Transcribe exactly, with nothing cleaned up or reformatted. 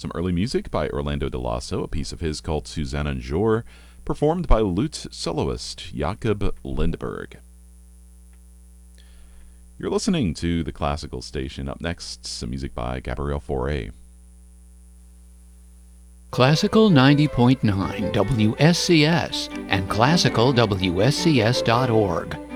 Some early music by Orlando De Lasso, a piece of his called Susanna Jor, performed by lute soloist Jakob Lindberg. You're listening to the Classical Station. Up next, some music by Gabriel Fauré. Classical ninety point nine W S C S and classical W S C S dot org.